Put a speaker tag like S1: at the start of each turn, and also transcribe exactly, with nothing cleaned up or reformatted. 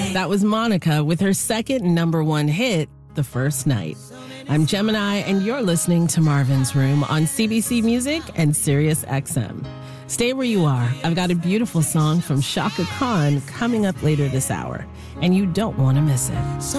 S1: That was Monica with her second number one hit, The First Night. I'm Gemini, and you're listening to Marvin's Room on C B C Music and Sirius X M. Stay where you are. I've got a beautiful song from Shaka Khan coming up later this hour, and you don't want to miss it.